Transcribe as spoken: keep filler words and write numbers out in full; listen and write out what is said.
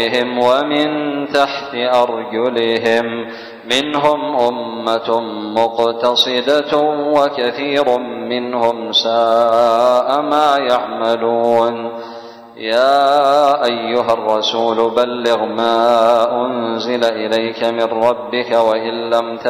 ومن تحت أرجلهم منهم أمة مقتصدة وكثير منهم ساء ما يعملون. يا أيها الرسول بلغ ما أنزل إليك من ربك وإن لم